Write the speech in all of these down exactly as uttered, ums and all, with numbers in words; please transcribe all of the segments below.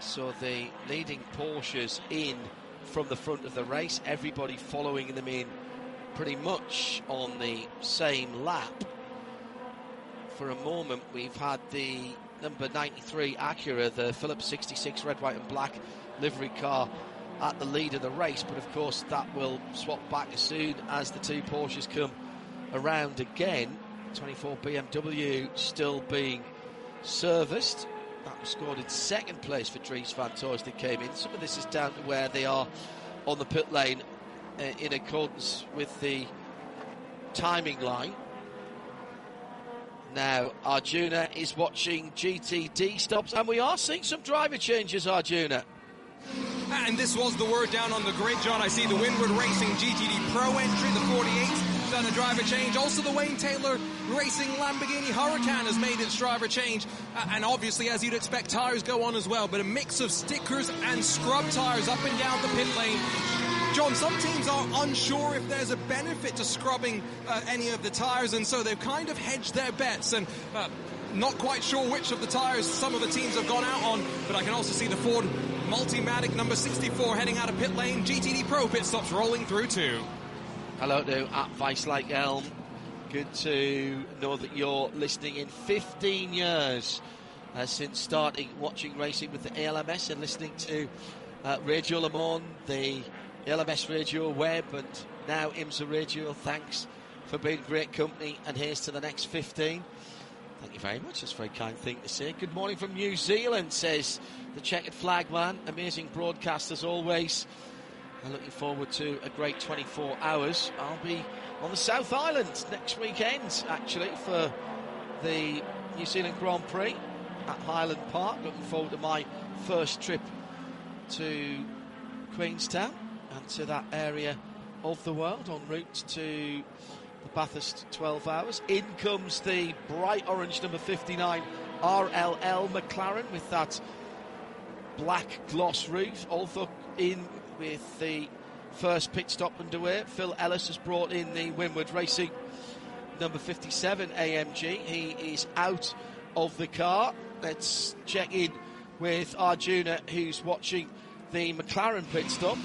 So the leading Porsches in from the front of the race, everybody following them in pretty much on the same lap. For a moment we've had the number ninety-three Acura, the Phillips sixty-six red, white and black livery car at the lead of the race, but of course that will swap back as soon as the two Porsches come around again. twenty-four B M W still being serviced. That was scored in second place for Dries van Toys that came in. Some of this is down to where they are on the pit lane uh, in accordance with the timing line. Now Arjuna is watching G T D stops, and we are seeing some driver changes, Arjuna. And this was the word down on the grid, John. I see the Winward Racing G T D Pro entry, the forty-eight, done a driver change. Also the Wayne Taylor Racing Lamborghini Huracan has made its driver change. Uh, and obviously, as you'd expect, tyres go on as well. But a mix of stickers and scrub tyres up and down the pit lane. John, some teams are unsure if there's a benefit to scrubbing uh, any of the tyres, and so they've kind of hedged their bets. And uh, not quite sure which of the tyres some of the teams have gone out on, but I can also see the Ford Multimatic number sixty-four heading out of pit lane. G T D Pro pit stops rolling through too. Hello to at Vice Like Elm. Good to know that you're listening. In fifteen years uh, since starting watching racing with the A L M S and listening to uh, Radio Le Mans, the A L M S Radio Web, and now IMSA Radio. Thanks for being great company, and here's to the next fifteen. Thank you very much. That's a very kind thing to say. Good morning from New Zealand, says the checkered flag man. Amazing broadcast as always. I'm looking forward to a great twenty-four hours. I'll be on the South Island next weekend, actually, for the New Zealand Grand Prix at Highland Park. Looking forward to my first trip to Queenstown and to that area of the world en route to the Bathurst twelve hours. In comes the bright orange number fifty-nine R L L McLaren with that black gloss roof. Also in with the first pit stop underway. Phil Ellis has brought in the Winward Racing number fifty-seven A M G. He is out of the car. Let's check in with Arjuna, who's watching the McLaren pit stop.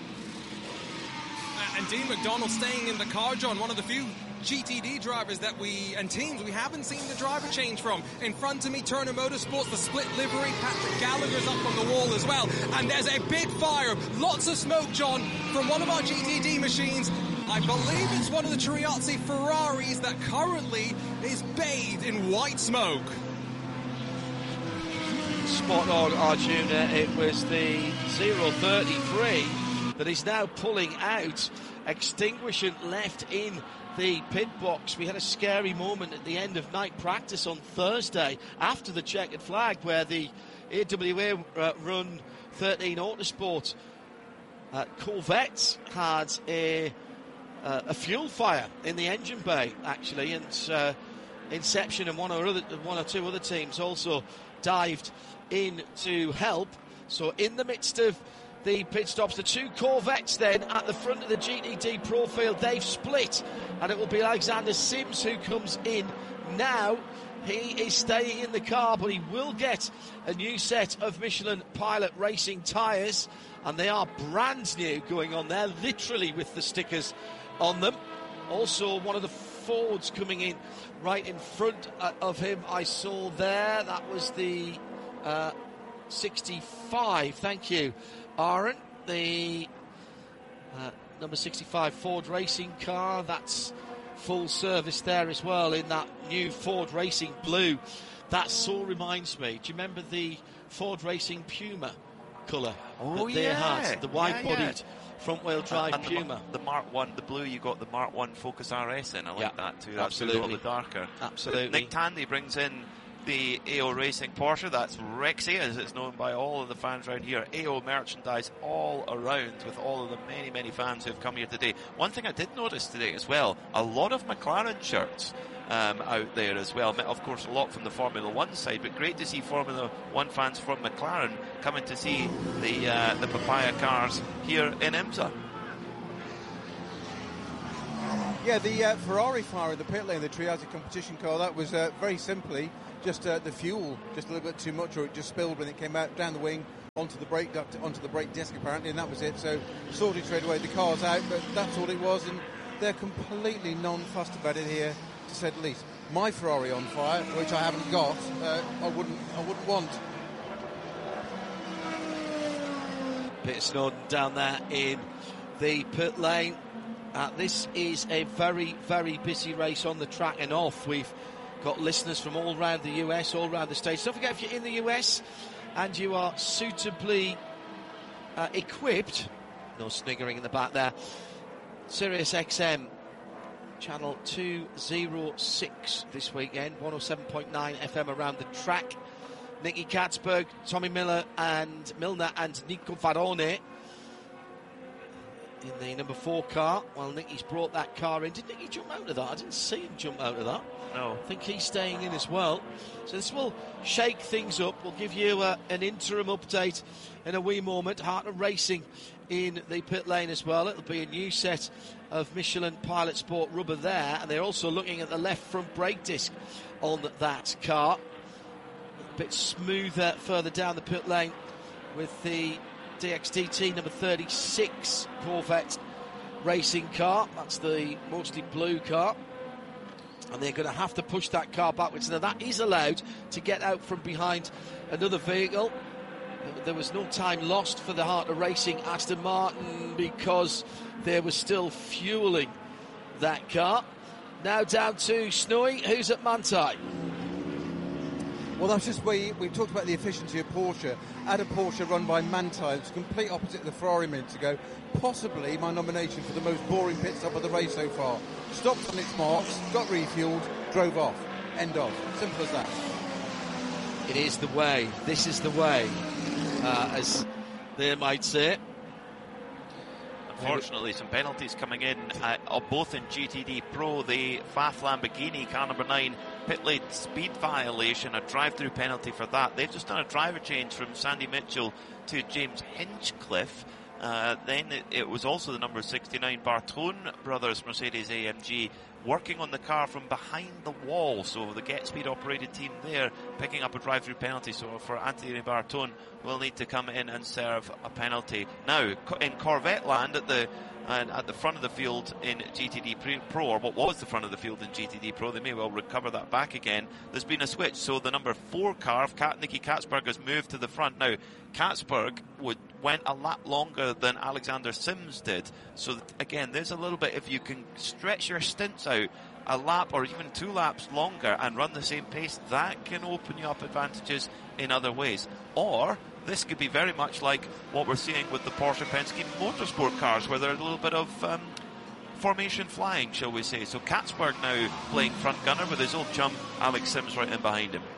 And Dean McDonald staying in the car, John, one of the few G T D drivers that we, and teams we haven't seen the driver change from. In front of me, Turner Motorsports, the split livery. Patrick Gallagher's up on the wall as well. And there's a big fire, lots of smoke, John, from one of our G T D machines. I believe it's one of the Triazzi Ferraris that currently is bathed in white smoke. Spot on, Arjuna. It was the zero thirty-three that is now pulling out. Extinguishant left in the pit box. We had a scary moment at the end of night practice on Thursday after the checkered flag, where the A W A uh, run thirteen Autosport uh, Corvette had a uh, a fuel fire in the engine bay, actually, and uh, Inception and one or other, one or two other teams also dived in to help. So in the midst of the pit stops, the two Corvettes then at the front of the G T D Pro field, they've split, and it will be Alexander Sims who comes in now. He is staying in the car, but he will get a new set of Michelin Pilot Racing tyres, and they are brand new going on there, literally with the stickers on them. Also, one of the Fords coming in right in front of him, I saw there. That was the uh, sixty-five. Thank you, Aaron. The uh, number sixty-five Ford racing car. That's full service there as well in that new Ford Racing Blue. That so reminds me. Do you remember the Ford Racing Puma colour oh, that they yeah. had? The wide-bodied yeah, yeah. front-wheel drive and Puma. The, the Mark One, the blue. You got the Mark One Focus R S in. I like yeah, that too. That's absolutely. a little bit darker. Absolutely. Nick Tandy brings in the A O Racing Porsche. That's Rexy, as it's known by all of the fans around here. A O merchandise all around with all of the many, many fans who've come here today. One thing I did notice today as well, a lot of McLaren shirts um, out there as well. Of course, a lot from the Formula One side, but great to see Formula One fans from McLaren coming to see the uh, the Papaya cars here in IMSA. Yeah, the uh, Ferrari fire in the pit lane, the Triazzi competition car, that was uh, very simply just uh, the fuel, just a little bit too much, or it just spilled when it came out down the wing onto the brake duct, onto the brake disc apparently, and that was it. So sorted straight away. The car's out, but that's all it was, and they're completely non-fussed about it here, to say the least. My Ferrari on fire, which I haven't got, uh, I wouldn't, I wouldn't want. Peter Snowden down there in the pit lane. Uh, this is a very, very busy race on the track and off. We've got listeners from all around the U S, all around the States. Don't forget, if you're in the U S and you are suitably uh, equipped, no sniggering in the back there, Sirius X M channel two oh six this weekend, one oh seven point nine F M around the track. Nicky Katzberg, Tommy Miller and Milner and Nico Varone in the number four car. Well, Nicky's brought that car in. Did Nicky jump out of that? I didn't see him jump out of that. No. I think he's staying in as well. So this will shake things up. We'll give you uh, an interim update in a wee moment. Hartner Racing in the pit lane as well. It'll be a new set of Michelin Pilot Sport rubber there. And they're also looking at the left front brake disc on that car. A bit smoother further down the pit lane with the D X D T number thirty-six Corvette racing car. That's the mostly blue car. And they're going to have to push that car backwards. Now, that is allowed to get out from behind another vehicle. There was no time lost for the Hartner Racing Aston Martin because they were still fueling that car. Now down to Snowy, who's at Manthey. Well, that's just where you, we've talked about the efficiency of Porsche. At a Porsche run by Manthey, it's complete opposite of the Ferrari minutes ago. Possibly my nomination for the most boring pit stop of the race so far. Stopped on its marks, got refueled, drove off. End of. Simple as that. It is the way. This is the way, uh, as they might say. Unfortunately, some penalties coming in, uh, both in G T D Pro. The F A F Lamborghini, car number nine, pit lane speed violation, a drive-through penalty for that. They've just done a driver change from Sandy Mitchell to James Hinchcliffe. Uh, then it, it was also the number sixty-nine Bartone Brothers Mercedes A M G working on the car from behind the wall. So the Get Speed operated team there picking up a drive-through penalty. So for Anthony Bartone, will need to come in and serve a penalty. Now, in Corvette land at the and at the front of the field in G T D Pro, or what was the front of the field in G T D Pro, they may well recover that back again. There's been a switch, so the number four car, Nicky Katzberg, has moved to the front. Now, Katzberg would, went a lot longer than Alexander Sims did, so that, again, there's a little bit, if you can stretch your stints out a lap or even two laps longer and run the same pace, that can open you up advantages in other ways. Or this could be very much like what we're seeing with the Porsche Penske Motorsport cars, where there's a little bit of um, formation flying, shall we say. So Katzberg now playing front gunner with his old chum Alex Sims right in behind him.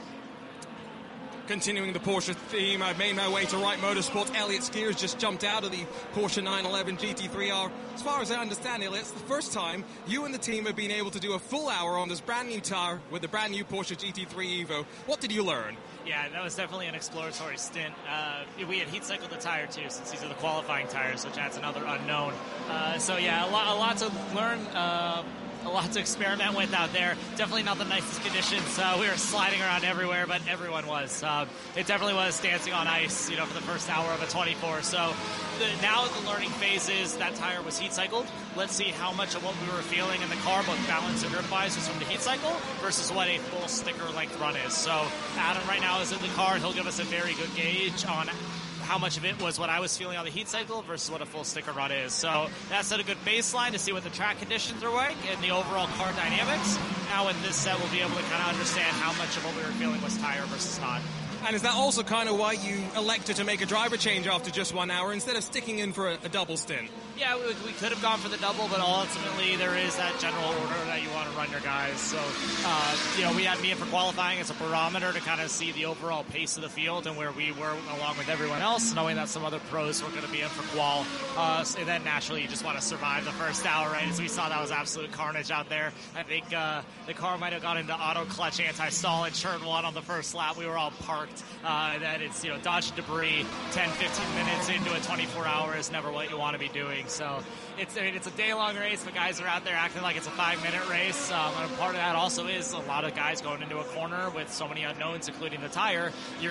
Continuing the Porsche theme, I've made my way to Wright Motorsports. Elliott Skiers just jumped out of the Porsche nine eleven G T three R. As far as I understand, Elliott, it's the first time you and the team have been able to do a full hour on this brand new tire with the brand new Porsche G T three Evo. What did you learn? Yeah, that was definitely an exploratory stint. Uh, we had heat cycled the tire too, since these are the qualifying tires, which adds another unknown. Uh, so yeah, a lot, a lot to learn. Uh, A lot to experiment with out there. Definitely not the nicest conditions. Uh, we were sliding around everywhere, but everyone was. Uh, it definitely was dancing on ice, you know, for the first hour of a twenty-four. So the, now the learning phase is that tire was heat cycled. Let's see how much of what we were feeling in the car, both balance and grip wise, is from the heat cycle versus what a full sticker length run is. So Adam right now is in the car, and he'll give us a very good gauge on how much of it was what I was feeling on the heat cycle versus what a full sticker run is. So that set a good baseline to see what the track conditions are like and the overall car dynamics. Now in this set, we'll be able to kind of understand how much of what we were feeling was tire versus not. And is that also kind of why you elected to make a driver change after just one hour instead of sticking in for a, a double stint? Yeah, we, we could have gone for the double, but ultimately there is that general order that you want to run your guys. So, uh, you know, we had me in for qualifying as a barometer to kind of see the overall pace of the field and where we were along with everyone else, knowing that some other pros were going to be in for qual. Uh, and then naturally you just want to survive the first hour, right? As we saw, that was absolute carnage out there. I think uh, the car might have got into auto clutch anti-stall in turn one on the first lap. We were all parked. Uh, that it's, you know, dodge debris ten, fifteen minutes into a twenty-four hour is never what you want to be doing. So it's, I mean, it's a day-long race, but guys are out there acting like it's a five-minute race. Um, and part of that also is a lot of guys going into a corner with so many unknowns, including the tire. You're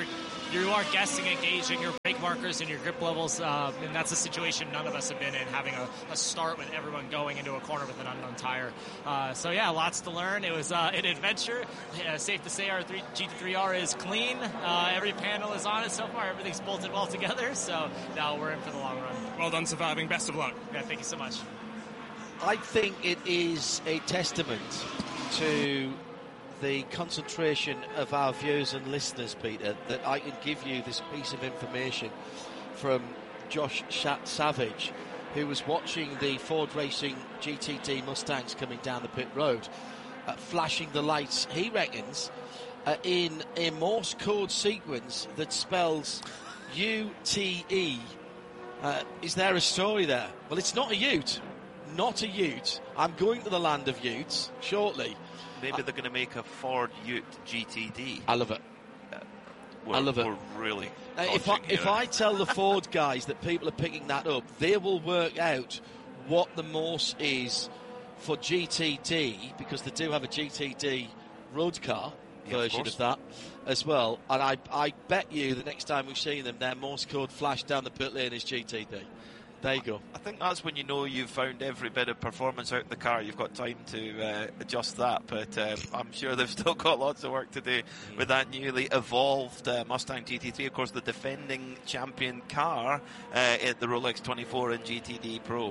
you are guessing and gauging your brake markers and your grip levels, uh, and that's a situation none of us have been in, having a, a start with everyone going into a corner with an unknown tire. Uh, so yeah, lots to learn. It was uh, an adventure. Uh, safe to say our G T three R is clean. Uh, every panel is on it so far. Everything's bolted well together. So now we're in for the long run. Well done surviving. Best of luck. Yeah, thank you so much. I think it is a testament to the concentration of our viewers and listeners, Peter, that I can give you this piece of information from Josh Savage, who was watching the Ford Racing G T D Mustangs coming down the pit road, uh, flashing the lights, he reckons, uh, in a Morse code sequence that spells U T E. Uh, is there a story there? Well, it's not a ute. Not a ute. I'm going to the land of utes shortly. Maybe they're going to make a Ford Ute G T D. I love it. Uh, I love it. We're really. Uh, if I, if I tell the Ford guys that people are picking that up, they will work out what the Morse is for G T D, because they do have a G T D road car yeah, version of, of that as well. And I, I bet you the next time we see them, their Morse code flash down the pit lane is G T D. There you go. I think that's when you know you've found every bit of performance out of the car. You've got time to uh, adjust that, but uh, I'm sure they've still got lots of work to do with that newly evolved uh, Mustang G T three. Of course, the defending champion car uh, at the Rolex twenty-four and G T D Pro.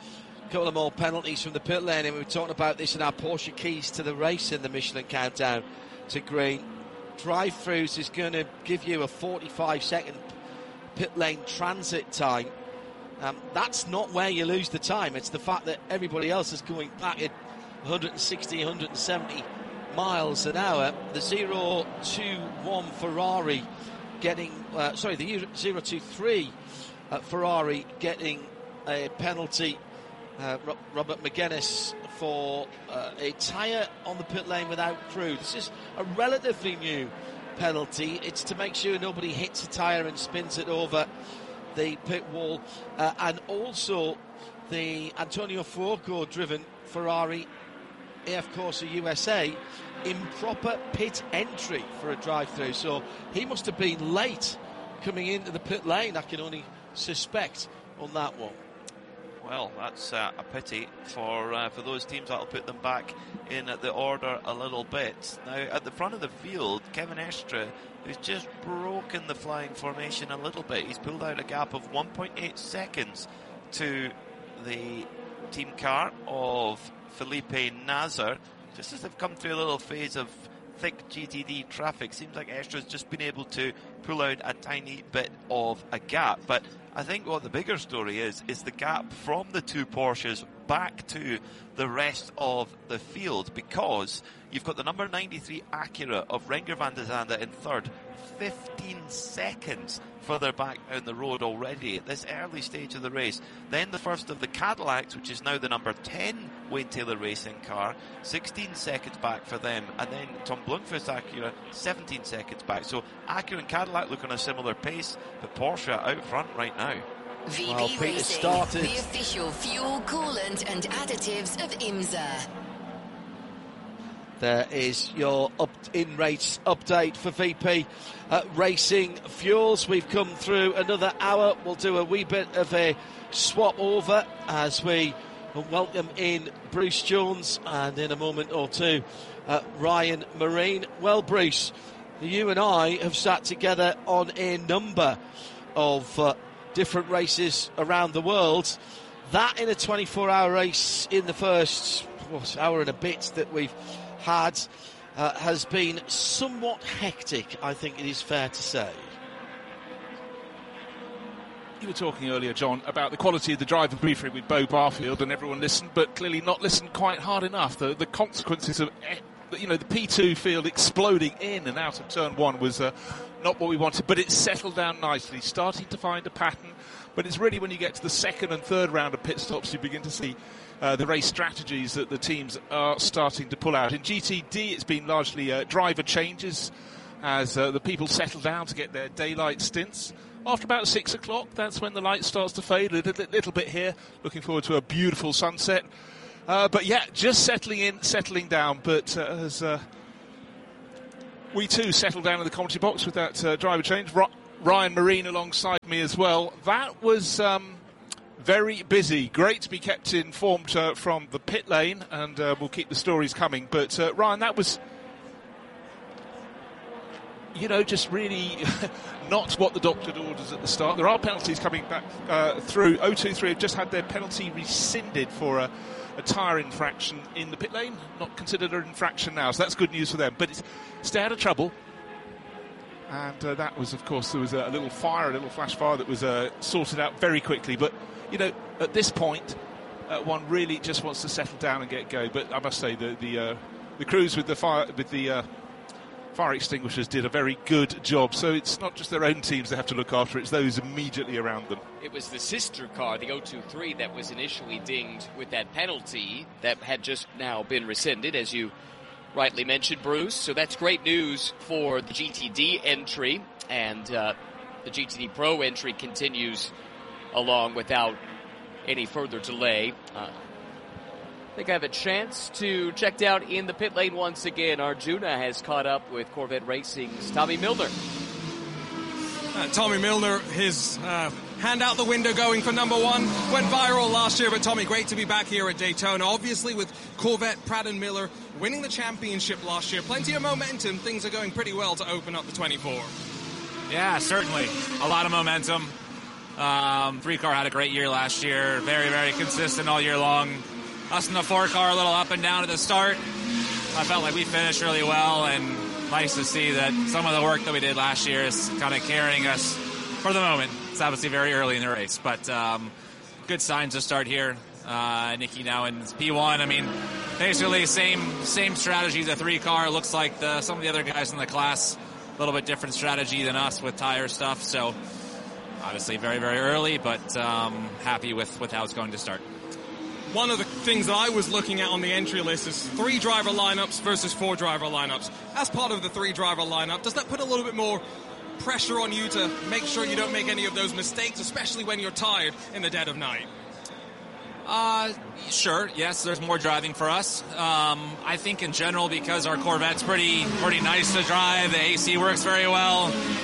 A couple of more penalties from the pit lane, and we were talking about this in our Porsche keys to the race in the Michelin Countdown to Green. Drive-throughs is going to give you a forty-five second pit lane transit time. Um, that's not where you lose the time. It's the fact that everybody else is going back at one sixty, one seventy miles an hour. The zero two one Ferrari getting, uh, sorry, the zero two three uh, Ferrari getting a penalty. Uh, Robert McGuinness for uh, a tyre on the pit lane without crew. This is a relatively new penalty. It's to make sure nobody hits a tyre and spins it over the pit wall, uh, and also the Antonio Fuoco driven Ferrari A F Corsa U S A improper pit entry for a drive-through. So he must have been late coming into the pit lane, I can only suspect, on that one. Well, that's uh, a pity for uh, for those teams. That'll put them back in the order a little bit. Now, at the front of the field, Kevin Estre, who's just broken the flying formation a little bit. He's pulled out a gap of one point eight seconds to the team car of Felipe Nasr, just as they've come through a little phase of thick G T D traffic. Seems like Estre's just been able to pull out a tiny bit of a gap, but I think what the bigger story is, is the gap from the two Porsches back to the rest of the field, because you've got the number ninety-three Acura of Renger van der Zande in third, fifteen seconds further back down the road already at this early stage of the race. Then the first of the Cadillacs, which is now the number ten Wayne Taylor Racing car, sixteen seconds back for them, and then Tom Blomqvist's Acura, seventeen seconds back. So Acura and Cadillac look on a similar pace, but Porsche out front right now. V B well, Peter Racing, started. the official fuel, coolant and additives of IMSA. There is your up in race update for V P uh, Racing Fuels. We've come through another hour. We'll do a wee bit of a swap over as we welcome in Bruce Jones, and in a moment or two uh, Ryan Marine. Well, Bruce, you and I have sat together on a number of uh, different races around the world. That in a twenty-four hour race in the first what, hour and a bit that we've had uh, has been somewhat hectic, I think it is fair to say. You were talking earlier, John, about the quality of the driver briefing with Bo Barfield, and everyone listened, but clearly not listened quite hard enough. The, the consequences of, you know, the P two field exploding in and out of turn one was uh, not what we wanted, but it's settled down nicely, starting to find a pattern. But it's really when you get to the second and third round of pit stops, you begin to see uh, the race strategies that the teams are starting to pull out. In G T D, it's been largely uh, driver changes as uh, the people settle down to get their daylight stints. After about six o'clock, that's when the light starts to fade a little, little bit here. Looking forward to a beautiful sunset. Uh, but yeah, just settling in, settling down. But uh, as uh, We too settled down in the commentary box with that uh, driver change. Ro- Ryan Marine alongside me as well. That was um, very busy. Great to be kept informed uh, from the pit lane, and uh, we'll keep the stories coming. But uh, Ryan, that was, you know, just really not what the doctor orders at the start. There are penalties coming back uh, through. oh two three have just had their penalty rescinded for a, a tyre infraction in the pit lane. Not considered an infraction now, so that's good news for them. But it's stay out of trouble. And uh, that was, of course, there was a, a little fire, a little flash fire that was uh, sorted out very quickly. But, you know, at this point, uh, one really just wants to settle down and get going. But I must say, the the, uh, the crews with the fire with the uh, fire extinguishers did a very good job. So it's not just their own teams they have to look after; it's those immediately around them. It was the sister car, the oh two three, that was initially dinged with that penalty that had just now been rescinded, as you rightly mentioned, Bruce. So that's great news for the G T D entry, and uh, the G T D Pro entry continues along without any further delay. Uh, I think I have a chance to check out in the pit lane once again. Arjuna has caught up with Corvette Racing's Tommy Milner. Uh, Tommy Milner, his uh, hand out the window going for number one. Went viral last year, but Tommy, great to be back here at Daytona. Obviously with Corvette, Pratt and Miller winning the championship last year. Plenty of momentum. Things are going pretty well to open up the twenty-four. Yeah, certainly. A lot of momentum. Um, three car had a great year last year. Very, very consistent all year long. Us in the four car a little up and down at the start. I felt like we finished really well, and nice to see that some of the work that we did last year is kind of carrying us for the moment. It's obviously very early in the race, but um, good signs to start here. Uh, Nicky now in P one. I mean, basically same same strategy as a three car. Looks like the, some of the other guys in the class, a little bit different strategy than us with tire stuff. So obviously very, very early, but um, happy with, with how it's going to start. One of the things that I was looking at on the entry list is three driver lineups versus four driver lineups. As part of the three driver lineup, does that put a little bit more pressure on you to make sure you don't make any of those mistakes, especially when you're tired in the dead of night? Uh, sure. Yes, there's more driving for us. Um, I think in general, because our Corvette's pretty, pretty nice to drive, the A C works very well.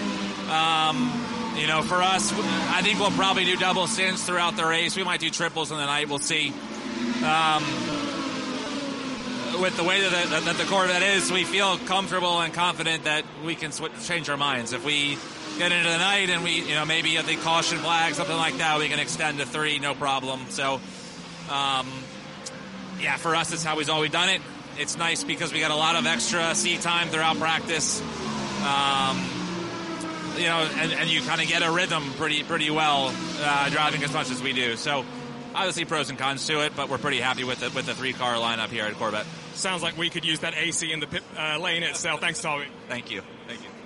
Um, you know, for us, I think we'll probably do double stints throughout the race. We might do triples in the night. We'll see. Um, with the way that the, that the Corvette is, we feel comfortable and confident that we can switch, change our minds. If we get into the night and we, you know, maybe at the caution flag, something like that, we can extend to three, no problem. So, um, yeah, for us, it's how we've always done it. It's nice because we got a lot of extra seat time throughout practice. Um, you know, and, and you kind of get a rhythm pretty, pretty well, uh, driving as much as we do. So, obviously pros and cons to it, but we're pretty happy with the, with the three-car lineup here at Corvette. Sounds like we could use that A C in the pit uh, lane itself. Thanks, Tommy. Thank you. Thank you.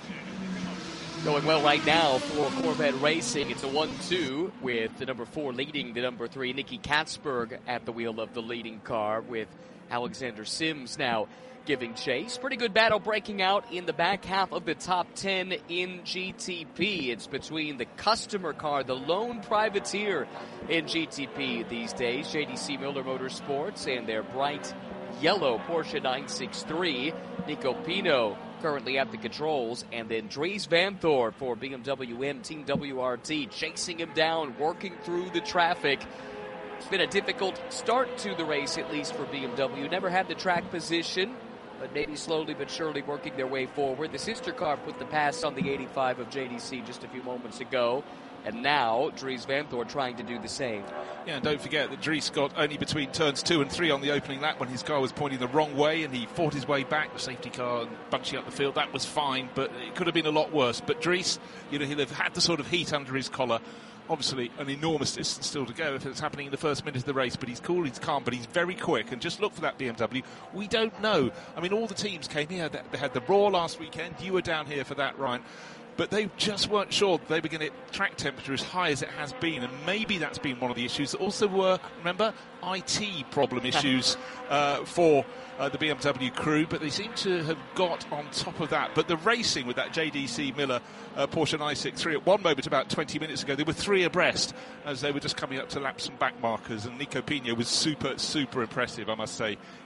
Going well right now for Corvette Racing. It's a one two with the number four leading the number three, Nicky Katzberg, at the wheel of the leading car, with Alexander Sims now giving chase. Pretty good battle breaking out in the back half of the top ten in G T P. It's between the customer car, the lone privateer in G T P these days, J D C Miller Motorsports, and their bright yellow Porsche nine sixty-three. Nico Pino currently at the controls, and then Dries Vanthoor for B M W M Team W R T chasing him down, working through the traffic. It's been a difficult start to the race, at least for B M W. Never had the track position, but maybe slowly but surely working their way forward. The sister car put the pass on the eighty-five of J D C just a few moments ago, and now Dries Vanthoor trying to do the same. Yeah, and don't forget that Dries got only between turns two and three on the opening lap when his car was pointing the wrong way, and he fought his way back, the safety car bunching up the field. That was fine, but it could have been a lot worse. But Dries, you know, he'll have had the sort of heat under his collar. Obviously, an enormous distance still to go if it's happening in the first minute of the race, but he's cool, he's calm, but he's very quick. And just look for that B M W. We don't know. I mean, all the teams came here. They had the Raw last weekend. You were down here for that, Ryan. But they just weren't sure that they were going to get track temperature as high as it has been. And maybe that's been one of the issues. There also were, remember, I T problem issues uh, for uh, the B M W crew. But they seem to have got on top of that. But the racing with that J D C Miller uh, Porsche nine sixty-three, at one moment about twenty minutes ago, they were three abreast as they were just coming up to laps and back markers. And Nico Pino was super, super impressive, I must say,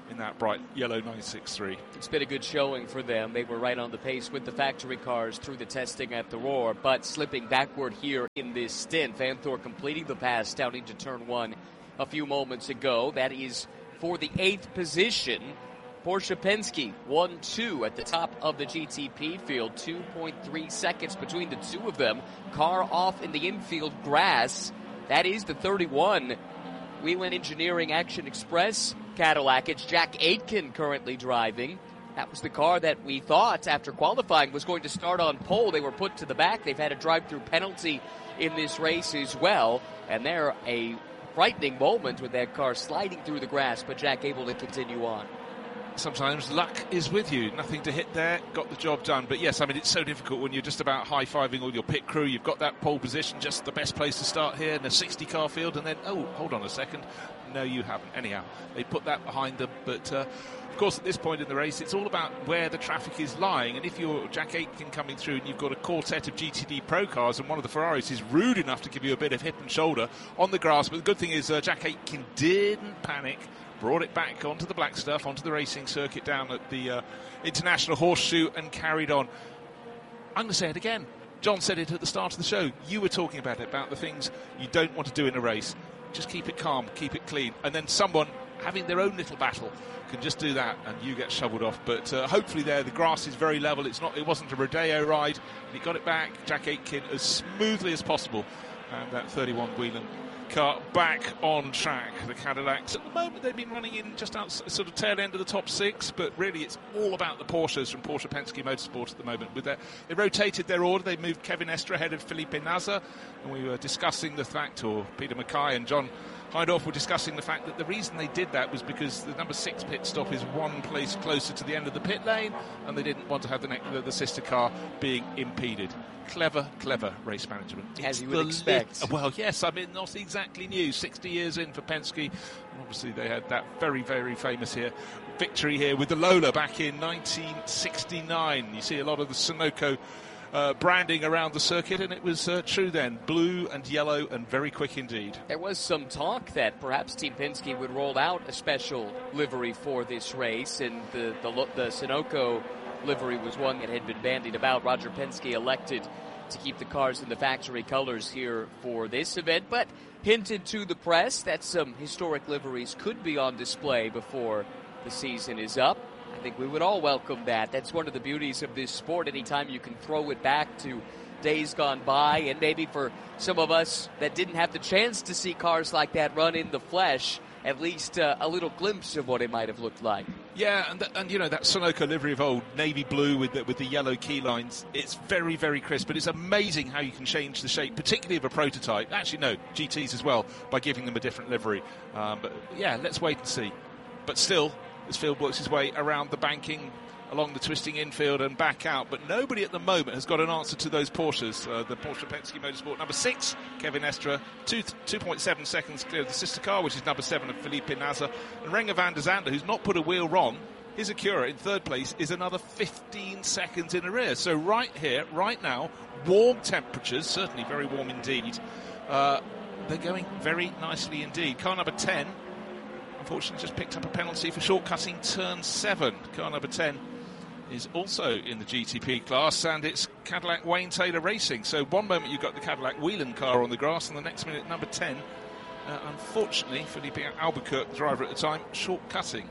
in that bright yellow nine six three. It's been a good showing for them. They were right on the pace with the factory cars through the testing at the Roar, but slipping backward here in this stint. Vanthoor completing the pass down into turn one a few moments ago. That is for the eighth position. Porsche Penske one two at the top of the G T P field. two point three seconds between the two of them. Car off in the infield grass. That is the thirty-one Whelen Engineering Action Express Cadillac. It's Jack Aitken currently driving. That was the car that we thought after qualifying was going to start on pole. They were put to the back. They've had a drive-through penalty in this race as well. And they're a frightening moment with that car sliding through the grass, but Jack able to continue on. Sometimes luck is with you. Nothing to hit there, got the job done. But yes, I mean, it's so difficult when you're just about high-fiving all your pit crew. You've got that pole position, just the best place to start here in a sixty-car field, and then, oh, hold on a second. No, you haven't. Anyhow, they put that behind them. But, uh, of course, at this point in the race, it's all about where the traffic is lying. And if you're Jack Aitken coming through and you've got a quartet of G T D Pro cars and one of the Ferraris is rude enough to give you a bit of hip and shoulder on the grass. But the good thing is uh, Jack Aitken didn't panic. Brought it back onto the black stuff, onto the racing circuit down at the uh, International Horseshoe and carried on. I'm going to say it again. John said it at the start of the show. You were talking about it, about the things you don't want to do in a race. Just keep it calm, keep it clean. And then someone having their own little battle can just do that and you get shoveled off. But uh, hopefully there, the grass is very level. It's not. It wasn't a Rodeo ride. And he got it back, Jack Aitken, as smoothly as possible. And that thirty-one Whelen car back on track. The Cadillacs at the moment they've been running in just out sort of tail end of the top six, but really it's all about the Porsches from Porsche Penske Motorsport at the moment. With their, they rotated their order. They moved Kevin Estre ahead of Felipe Nasr, and we were discussing the fact, or Peter Mackay and John Hindhaugh were discussing the fact that the reason they did that was because the number six pit stop is one place closer to the end of the pit lane, and they didn't want to have the, next, the, the sister car being impeded. Clever, clever race management. As you would expect. Li- well, yes, I mean, not exactly new. sixty years in for Penske. Obviously, they had that very, very famous here victory here with the Lola back in nineteen sixty-nine. You see a lot of the Sunoco uh, branding around the circuit, and it was uh, true then. Blue and yellow and very quick indeed. There was some talk that perhaps Team Penske would roll out a special livery for this race, and the, the, the Sunoco livery was one that had been bandied about. Roger Penske elected to keep the cars in the factory colors here for this event, but hinted to the press that some historic liveries could be on display before the season is up. I think we would all welcome that. That's one of the beauties of this sport. Anytime you can throw it back to days gone by, and maybe for some of us that didn't have the chance to see cars like that run in the flesh, at least uh, a little glimpse of what it might have looked like. Yeah, and, th- and you know, that Sunoco livery of old, navy blue with the, with the yellow key lines, it's very, very crisp, but it's amazing how you can change the shape, particularly of a prototype. Actually, no, G Ts as well, by giving them a different livery. Um, but, yeah, let's wait and see. But still, this field works his way around the banking, along the twisting infield and back out, but nobody at the moment has got an answer to those Porsches. Uh, the Porsche Penske Motorsport number six, Kevin Estre, two, two point seven seconds clear of the sister car, which is number seven of Felipe Nasr, and Renger van der Zande, who's not put a wheel wrong. His Acura in third place is another fifteen seconds in arrears. So right here, right now, warm temperatures, certainly very warm indeed. Uh, they're going very nicely indeed. Car number ten, unfortunately, just picked up a penalty for shortcutting turn seven. Car number ten is also in the G T P class, and it's Cadillac Wayne Taylor Racing. So one moment you've got the Cadillac Whelen car on the grass, and the next minute, number ten, uh, unfortunately, Felipe Albuquerque, the driver at the time, short-cutting.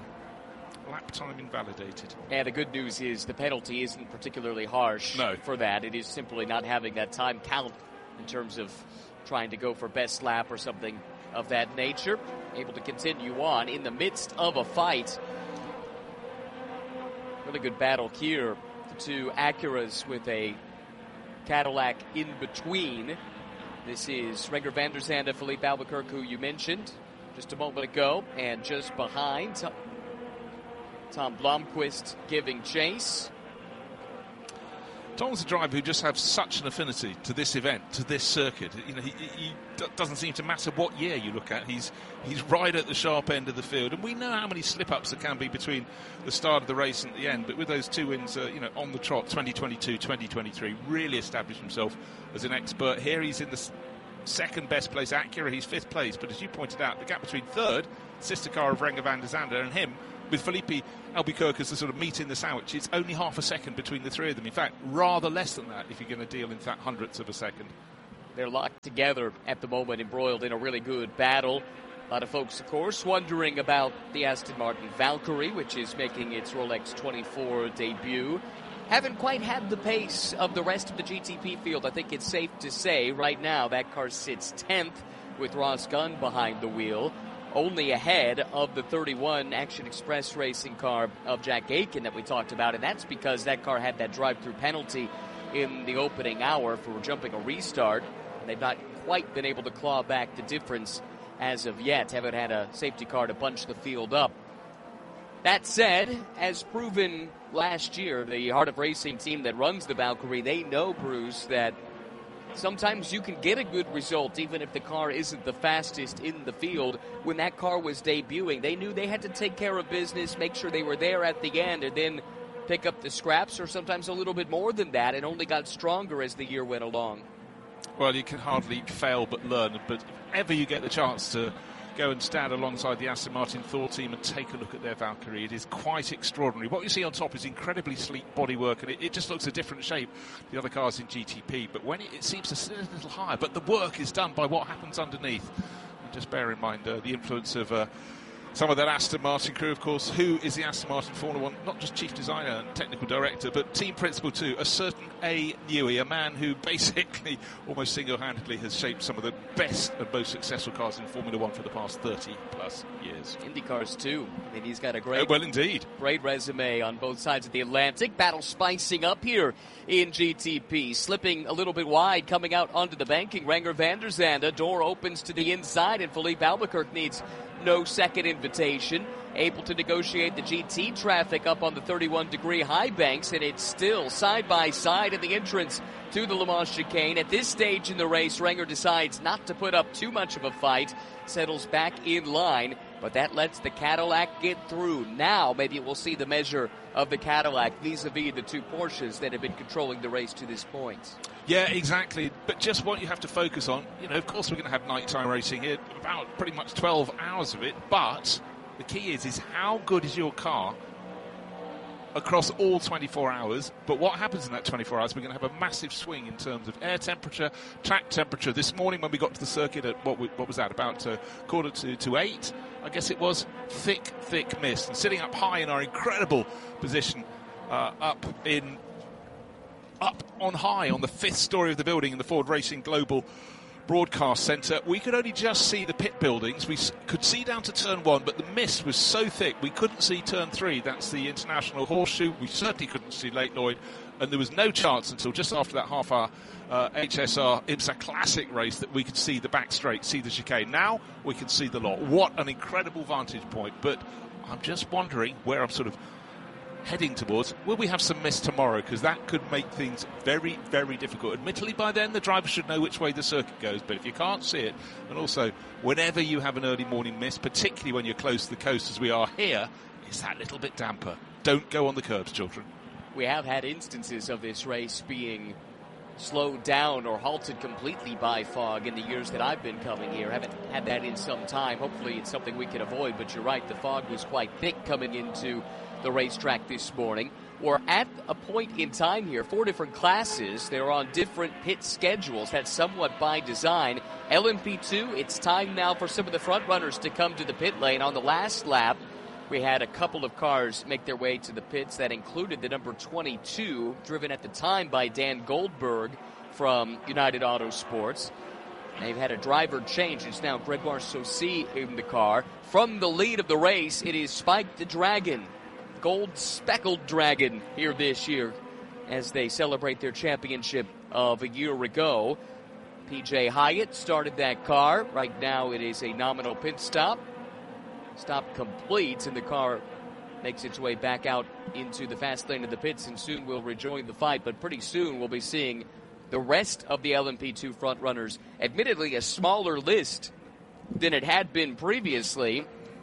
Lap time invalidated. And the good news is the penalty isn't particularly harsh no. for that. It is simply not having that time count in terms of trying to go for best lap or something of that nature. Able to continue on in the midst of a fight. Really good battle here. The two Acuras with a Cadillac in between. This is Renger van der Zande, Felipe Albuquerque, who you mentioned just a moment ago, and just behind, Tom Blomqvist giving chase. Tom's a driver who just has such an affinity to this event, to this circuit. You know, he, he doesn't seem to matter what year you look at. He's he's right at the sharp end of the field, and we know how many slip-ups there can be between the start of the race and the end. But with those two wins, uh, you know, on the trot, twenty twenty-two, twenty twenty-three, really established himself as an expert. Here he's in the s- second best place. Acura, he's fifth place. But as you pointed out, the gap between third, sister car of Renger van der Zande, and him, with Felipe Albuquerque as the sort of meat in the sandwich, it's only half a second between the three of them. In fact, rather less than that if you're going to deal in fact hundredths of a second. They're locked together at the moment, embroiled in a really good battle. A lot of folks, of course, wondering about the Aston Martin Valkyrie, which is making its Rolex twenty-four debut. Haven't quite had the pace of the rest of the G T P field. I think it's safe to say right now that car sits tenth with Ross Gunn behind the wheel, only ahead of the thirty-one Action Express Racing car of Jack Aitken that we talked about, and that's because that car had that drive-through penalty in the opening hour for jumping a restart. They've not quite been able to claw back the difference as of yet. Haven't had a safety car to bunch the field up. That said, as proven last year, the Heart of Racing team that runs the Valkyrie, they know, Bruce, that sometimes you can get a good result even if the car isn't the fastest in the field. When that car was debuting, they knew they had to take care of business, make sure they were there at the end, and then pick up the scraps, or sometimes a little bit more than that, and only got stronger as the year went along. Well, you can hardly fail but learn, but if ever you get the chance to go and stand alongside the Aston Martin Thor team and take a look at their Valkyrie, it is quite extraordinary. What you see on top is incredibly sleek bodywork, and it, it just looks a different shape to the other cars in G T P, but when it, it seems to sit a little higher, but the work is done by what happens underneath. And just bear in mind uh, the influence of uh, some of that Aston Martin crew, of course. Who is the Aston Martin Formula One, not just chief designer and technical director, but team principal too, a certain A. Newey, a man who basically almost single-handedly has shaped some of the best and most successful cars in Formula One for the past thirty plus years. Indy cars too. I mean, he's got a great, oh, well, indeed, great resume on both sides of the Atlantic. Battle spicing up here in G T P, slipping a little bit wide, coming out onto the banking. Renger van der Zande, door opens to the inside, and Felipe Albuquerque needs no second invitation. Able to negotiate the G T traffic up on the thirty-one degree high banks, and it's still side by side in the entrance to the Le Mans chicane. At this stage in the race, Renger decides not to put up too much of a fight, settles back in line, but that lets the Cadillac get through. Now maybe we'll see the measure of the Cadillac vis-a-vis the two Porsches that have been controlling the race to this point. Yeah, exactly. But just what you have to focus on, you know, of course we're going to have nighttime racing here, about pretty much twelve hours of it, but the key is, is how good is your car across all twenty-four hours? But what happens in that twenty-four hours, we're going to have a massive swing in terms of air temperature, track temperature. This morning when we got to the circuit at, what, we, what was that, about uh, quarter to, to eight, I guess it was, thick, thick mist. And sitting up high in our incredible position uh, up in... up on high on the fifth story of the building in the Ford Racing Global Broadcast Centre, we could only just see the pit buildings. We could see down to turn one, but the mist was so thick we couldn't see turn three. That's the International Horseshoe. We certainly couldn't see Lake Lloyd, and there was no chance until just after that half hour uh, H S R IMSA Classic race that we could see the back straight, see the chicane. Now we can see the lot. What an incredible vantage point, but I'm just wondering where I'm sort of heading towards. Will we have some mist tomorrow? Because that could make things very, very difficult. Admittedly, by then the driver should know which way the circuit goes, but if you can't see it, and also whenever you have an early morning mist, particularly when you're close to the coast as we are here, it's that little bit damper. Don't go on the curbs, children. We have had instances of this race being slowed down or halted completely by fog in the years that I've been coming here. Haven't had that in some time. Hopefully it's something we can avoid, but you're right, the fog was quite thick coming into the racetrack this morning. We're at a point in time here, four different classes. They're on different pit schedules. That's somewhat by design. L M P two, it's time now for some of the front runners to come to the pit lane. On the last lap, we had a couple of cars make their way to the pits. That included the number twenty-two, driven at the time by Dan Goldberg from United Auto Sports. They've had a driver change. It's now Gregoire Saucy in the car. From the lead of the race, it is Spike the Dragon, gold speckled dragon, here this year as they celebrate their championship of a year ago. P J Hyatt started that car. Right now it is a nominal pit stop. Stop completes, and the car makes its way back out into the fast lane of the pits, and soon will rejoin the fight. But pretty soon we'll be seeing the rest of the L M P two front runners. Admittedly, a smaller list than it had been previously,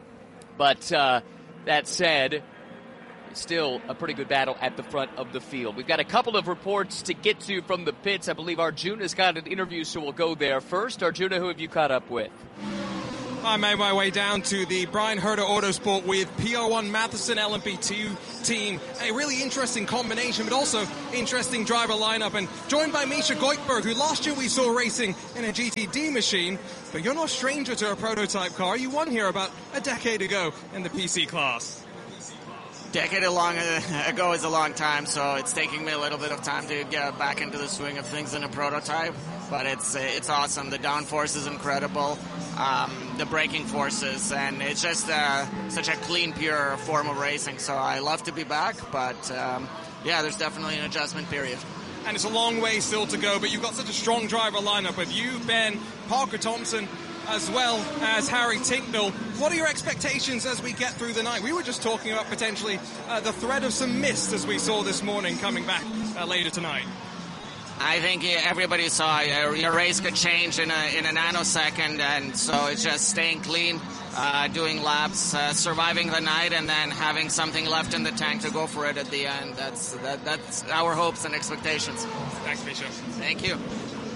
but uh, that said, still a pretty good battle at the front of the field. We've got a couple of reports to get to from the pits. I believe Arjuna's got an interview, so we'll go there first. Arjuna, who have you caught up with? I made my way down to the Brian Herder Autosport with P R one Matheson L M P two team. A really interesting combination, but also interesting driver lineup. And joined by Misha Goikberg, who last year we saw racing in a G T D machine. But you're no stranger to a prototype car. You won here about a decade ago in the P C class. Decade long ago is a long time, so it's taking me a little bit of time to get back into the swing of things in a prototype. But it's it's awesome. The downforce is incredible, um, the braking forces, and it's just uh, such a clean, pure form of racing. So I love to be back, but um, yeah, there's definitely an adjustment period. And it's a long way still to go, but you've got such a strong driver lineup of you, Ben, Parker Thompson, as well as Harry Tinknell. What are your expectations as we get through the night? We were just talking about potentially uh, the threat of some mist as we saw this morning coming back uh, later tonight. I think everybody saw your race could change in a in a nanosecond, and so it's just staying clean, uh, doing laps, uh, surviving the night, and then having something left in the tank to go for it at the end. That's that, that's our hopes and expectations. Thanks, Misha. Thank you.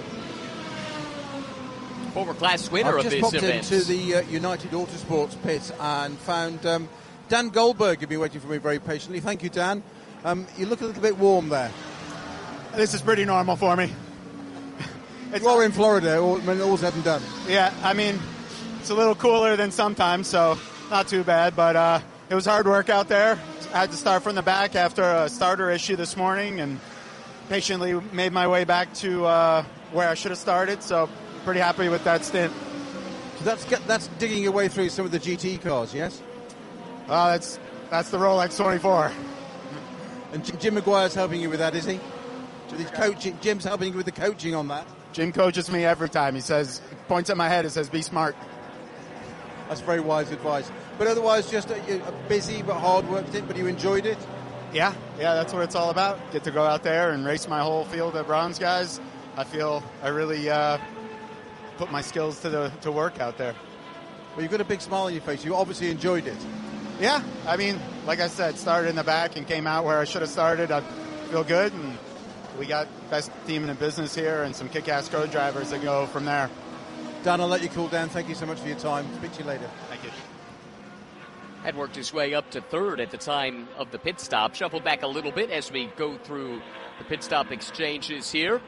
Former class winner I've of just this popped event. into the uh, United Autosports pit and found um, Dan Goldberg. You've been waiting for me very patiently. Thank you, Dan. Um, you look a little bit warm there. This is pretty normal for me. It's well in Florida, all, when all's said and done. Yeah, I mean, it's a little cooler than sometimes, so not too bad. But uh, it was hard work out there. I had to start from the back after a starter issue this morning, and patiently made my way back to uh, where I should have started. So pretty happy with that stint. So that's that's digging your way through some of the G T cars, yes? Well, that's that's the Rolex twenty-four. And Jim Maguire's helping you with that, is he? He's coaching. Jim's helping you with the coaching on that. Jim coaches me every time. He says, points at my head and says, "Be smart." That's very wise advice. But otherwise, just a, a busy but hard work stint. But you enjoyed it? Yeah, yeah, that's what it's all about. Get to go out there and race my whole field of bronze guys. I feel I really uh, put my skills to the to work out there. Well, you've got a big smile on your face. You obviously enjoyed it. Yeah, I mean, like I said, started in the back and came out where I should have started. I feel good, and we got best team in the business here and some kick-ass co-drivers that go from there. Dan, I'll let you cool down. Thank you so much for your time. Speak to you later. Thank you. Had worked his way up to third at the time of the pit stop. Shuffled back a little bit as we go through the pit stop exchanges here.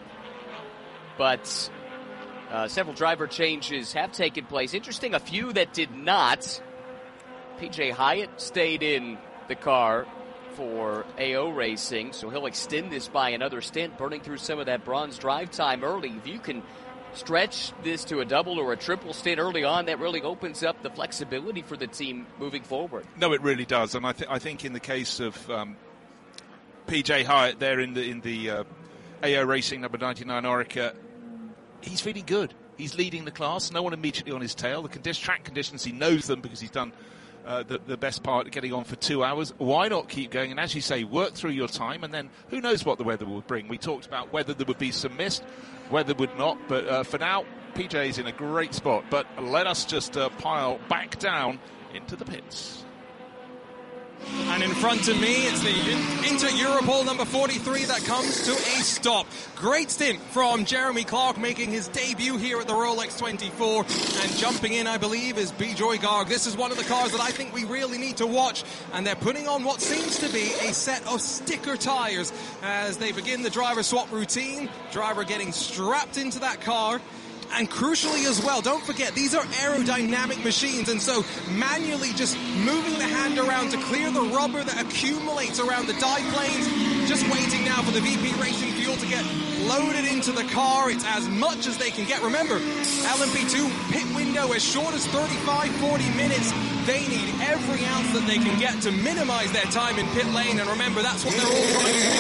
But uh, several driver changes have taken place. Interesting, a few that did not. P J Hyatt stayed in the car for A O Racing, so he'll extend this by another stint, burning through some of that bronze drive time early. If you can stretch this to a double or a triple stint early on, that really opens up the flexibility for the team moving forward. No, it really does, and I, th- I think in the case of um, P J Hyatt there in the in the uh, A O Racing number ninety-nine Orica, he's feeling good. He's leading the class. No one immediately on his tail. The condi- track conditions, he knows them because he's done Uh, the, the best part of getting on for two hours. Why not keep going? And as you say, work through your time, and then who knows what the weather will bring. We talked about whether there would be some mist, weather would not, but uh, for now, P J's in a great spot. But let us just uh, pile back down into the pits. And in front of me, it's the Inter Europol number forty-three that comes to a stop. Great stint from Jeremy Clark, making his debut here at the Rolex twenty-four. And jumping in, I believe, is Bijoy Garg. This is one of the cars that I think we really need to watch. And they're putting on what seems to be a set of sticker tires as they begin the driver swap routine. Driver getting strapped into that car. And crucially as well, don't forget, these are aerodynamic machines, and so manually just moving the hand around to clear the rubber that accumulates around the die planes. Just waiting now for the V P Racing fuel to get loaded into the car. It's as much as they can get. Remember, L M P two pit window as short as thirty-five, forty minutes. They need every ounce that they can get to minimize their time in pit lane, and remember, that's what they're all trying to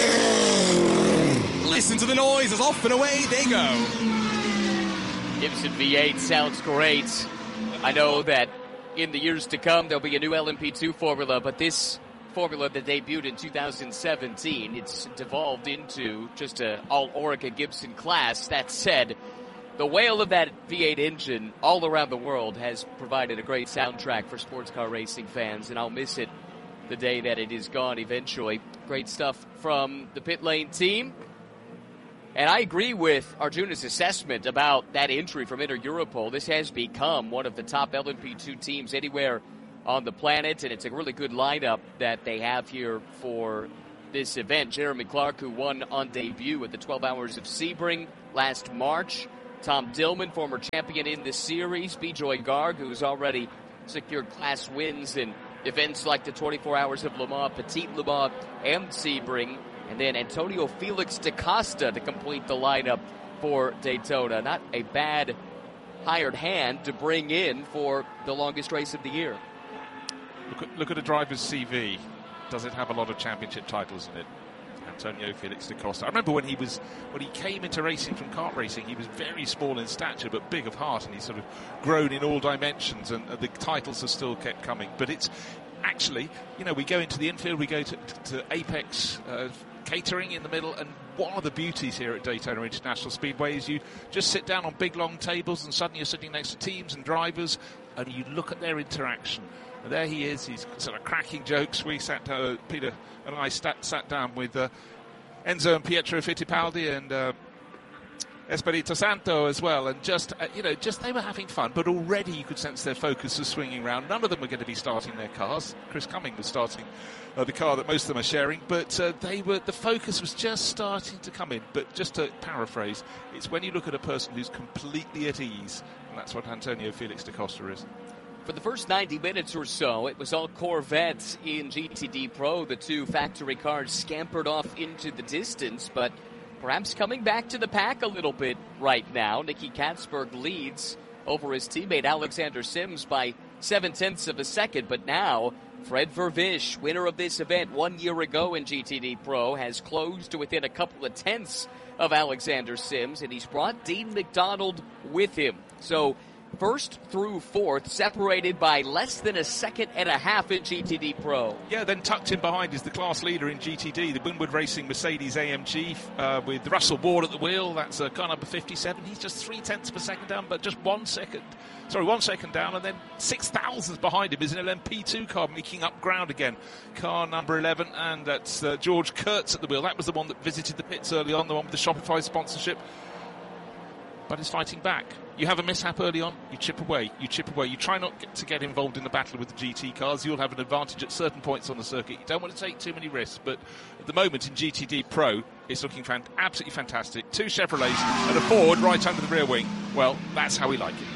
do. Listen to the noise as off and away they go. Gibson V eight sounds great. I know that in the years to come there'll be a new L M P two formula, but this formula that debuted in two thousand seventeen, it's devolved into just an all Orica Gibson class. That said, the wail of that V eight engine all around the world has provided a great soundtrack for sports car racing fans, and I'll miss it the day that it is gone eventually. Great stuff from the pit lane team. And I agree with Arjuna's assessment about that injury from Inter Europol. This has become one of the top L M P two teams anywhere on the planet, and it's a really good lineup that they have here for this event. Jeremy Clark, who won on debut at the twelve Hours of Sebring last March. Tom Dillman, former champion in the series. Bijoy Garg, who's already secured class wins in events like the twenty-four Hours of Le Mans, Petit Le Mans, and Sebring. And then Antonio Felix da Costa to complete the lineup for Daytona. Not a bad hired hand to bring in for the longest race of the year. Look at, look at a driver's C V. Does it have a lot of championship titles in it? Antonio Felix da Costa. I remember when he was when he came into racing from kart racing, he was very small in stature but big of heart, and he's sort of grown in all dimensions, and, and the titles have still kept coming. But it's actually, you know, we go into the infield, we go to, to Apex uh, catering in the middle, and one of the beauties here at Daytona International Speedway is you just sit down on big long tables and suddenly you're sitting next to teams and drivers and you look at their interaction. And there he is, he's sort of cracking jokes. We sat down, uh, Peter and I sat, sat down with uh, Enzo and Pietro Fittipaldi and uh, Espirito Santo as well, and just, uh, you know, just they were having fun, but already you could sense their focus was swinging around. None of them were going to be starting their cars. Chris Cumming was starting uh, the car that most of them are sharing, but uh, they were, the focus was just starting to come in. But just to paraphrase, it's when you look at a person who's completely at ease, and that's what Antonio Felix da Costa is. For the first ninety minutes or so, it was all Corvettes in G T D Pro. The two factory cars scampered off into the distance, but perhaps coming back to the pack a little bit right now. Nicky Katzberg leads over his teammate Alexander Sims by seven-tenths of a second, but now Fred Vervish, winner of this event one year ago in G T D Pro, has closed to within a couple of tenths of Alexander Sims, and he's brought Dean McDonald with him. So first through fourth, separated by less than a second and a half in G T D Pro. Yeah, then tucked in behind is the class leader in G T D, the Winward Racing Mercedes A M G, uh, with Russell Ward at the wheel. That's uh, car number fifty-seven. He's just three tenths per second down, but just one second, sorry, one second down, and then six thousandths behind him is an L M P two car making up ground again. Car number eleven, and that's uh, George Kurtz at the wheel. That was the one that visited the pits early on, the one with the Shopify sponsorship, but is fighting back. You have a mishap early on, you chip away, you chip away. You try not get to get involved in the battle with the G T cars. You'll have an advantage at certain points on the circuit. You don't want to take too many risks, but at the moment in G T D Pro, it's looking fan- absolutely fantastic. Two Chevrolets and a Ford right under the rear wing. Well, that's how we like it.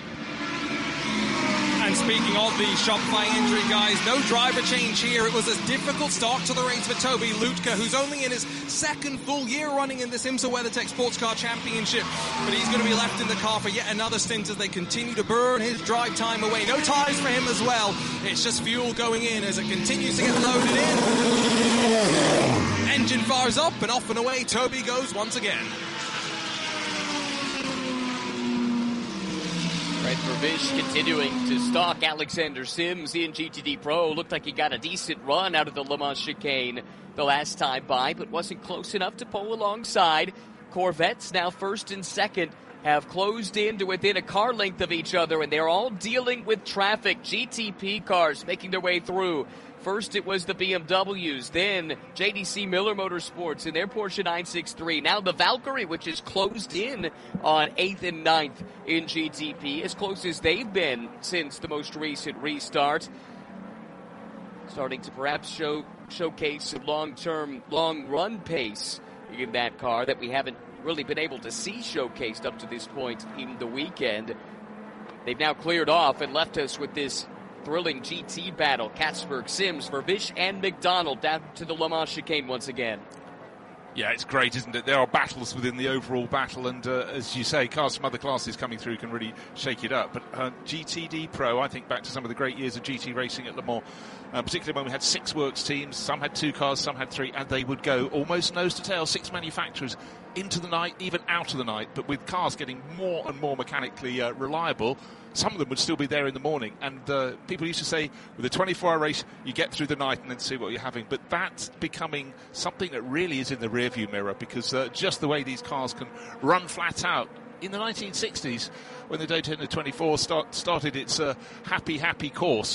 And speaking of the Shopify injury, guys, no driver change here. It was a difficult start to the race for Toby Lutka, who's only in his second full year running in this IMSA WeatherTech Sports Car Championship. But he's going to be left in the car for yet another stint as they continue to burn his drive time away. No tires for him as well. It's just fuel going in as it continues to get loaded in. Engine fires up and off and away Toby goes once again. Fred Vervish continuing to stalk Alexander Sims in G T D Pro. Looked like he got a decent run out of the Le Mans chicane the last time by, but wasn't close enough to pull alongside. Corvettes, now first and second, have closed in to within a car length of each other, and they're all dealing with traffic. G T P cars making their way through. First it was the B M Ws, then J D C Miller Motorsports in their Porsche nine sixty-three. Now the Valkyrie, which is closed in on eighth and ninth in G T P, as close as they've been since the most recent restart. Starting to perhaps show showcase some long-term, long-run pace in that car that we haven't really been able to see showcased up to this point in the weekend. They've now cleared off and left us with this thrilling G T battle. Katzberg, Sims, Vervish, and McDonald down to the Le Mans chicane once again. Yeah, it's great, isn't it? There are battles within the overall battle, and uh, as you say, cars from other classes coming through can really shake it up. But uh, G T D Pro, I think back to some of the great years of G T racing at Le Mans, uh, particularly when we had six works teams, some had two cars, some had three, and they would go almost nose to tail, six manufacturers, into the night, even out of the night. But with cars getting more and more mechanically uh, reliable, some of them would still be there in the morning. And uh, people used to say, with a twenty-four hour race, you get through the night and then see what you're having. But that's becoming something that really is in the rearview mirror, because uh, just the way these cars can run flat out. In the nineteen sixties, when the Daytona twenty-four start, started its uh, happy, happy course,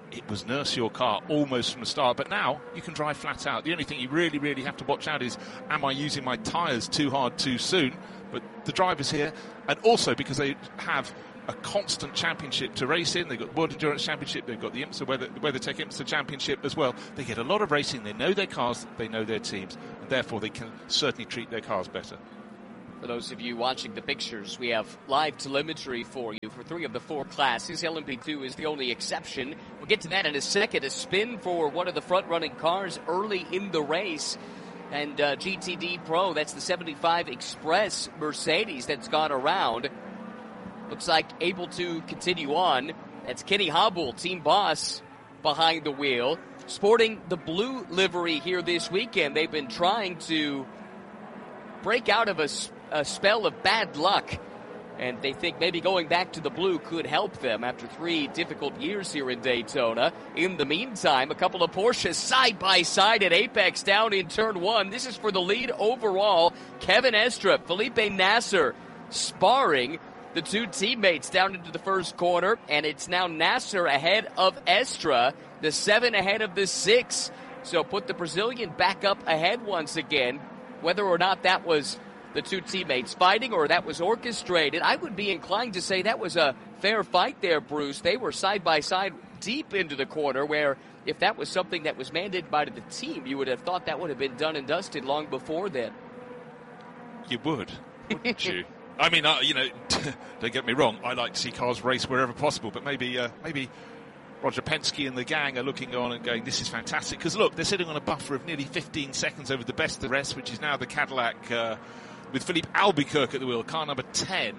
it was nurse your car almost from the start, but now you can drive flat out. The only thing you really, really have to watch out is, am I using my tyres too hard too soon? But the drivers here, and also because they have a constant championship to race in, they've got the World Endurance Championship, they've got the IMSA Weather, WeatherTech IMSA Championship as well. They get a lot of racing, they know their cars, they know their teams, and therefore they can certainly treat their cars better. For those of you watching the pictures, we have live telemetry for you for three of the four classes. L M P two is the only exception. We'll get to that in a second. A spin for one of the front-running cars early in the race. And uh, G T D Pro, that's the seventy-five Express Mercedes that's gone around. Looks like able to continue on. That's Kenny Habul, team boss, behind the wheel. Sporting the blue livery here this weekend. They've been trying to break out of a a spell of bad luck, and they think maybe going back to the blue could help them after three difficult years here in Daytona. In the meantime, a couple of Porsches side by side at Apex down in turn one. This is for the lead overall. Kevin Estre, Felipe Nasser sparring the two teammates down into the first corner, and it's now Nasser ahead of Estre, the seven ahead of the six. So put the Brazilian back up ahead once again. Whether or not that was the two teammates fighting or that was orchestrated, I would be inclined to say that was a fair fight there, Bruce. They were side by side deep into the corner, where if that was something that was mandated by the team, you would have thought that would have been done and dusted long before then. You would, wouldn't you? I mean, uh, you know, don't get me wrong, I like to see cars race wherever possible, but maybe uh, maybe Roger Penske and the gang are looking on and going, this is fantastic. Because look, they're sitting on a buffer of nearly fifteen seconds over the best of the rest, which is now the Cadillac uh, with Philippe Albuquerque at the wheel, car number ten.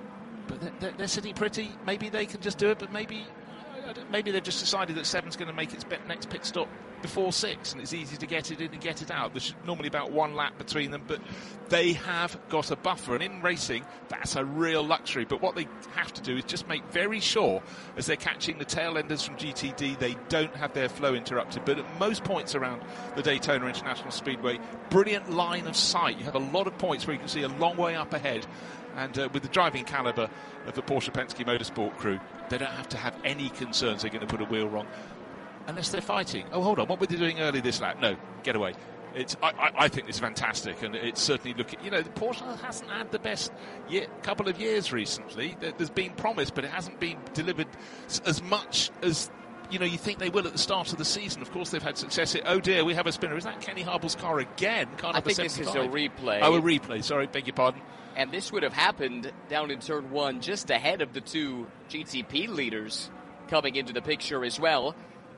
But they're, they're sitting pretty. Maybe they can just do it, but maybe maybe they've just decided that seven's going to make its next pit stop before six, and it's easy to get it in and get it out. There's normally about one lap between them, but they have got a buffer, and in racing, that's a real luxury. But what they have to do is just make very sure, as they're catching the tail enders from G T D, they don't have their flow interrupted. But at most points around the Daytona International Speedway, brilliant line of sight. You have a lot of points where you can see a long way up ahead. And uh, with the driving calibre of the Porsche Penske Motorsport crew, they don't have to have any concerns they're going to put a wheel wrong. Unless they're fighting. Oh, hold on, what were they doing early this lap? No, get away. It's, I, I, I think it's fantastic, and it's certainly looking, you know, the Porsche hasn't had the best year, couple of years recently. There, there's been promise, but it hasn't been delivered as much as, you know, you think they will at the start of the season. Of course, they've had success here. Oh dear, we have a spinner. Is that Kenny Habul's car again? Car I think this is a replay. Oh, a replay. Sorry, beg your pardon. And this would have happened down in turn one, just ahead of the two G T P leaders coming into the picture as well.